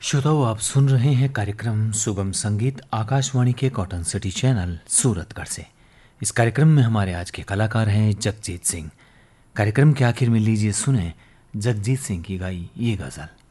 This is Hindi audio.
श्रोताओ, आप सुन रहे हैं कार्यक्रम सुगम संगीत आकाशवाणी के कॉटन सिटी चैनल सूरतगढ़ से। इस कार्यक्रम में हमारे आज के कलाकार हैं जगजीत सिंह। कार्यक्रम के आखिर में लीजिए सुने जगजीत सिंह की गाई ये गजल।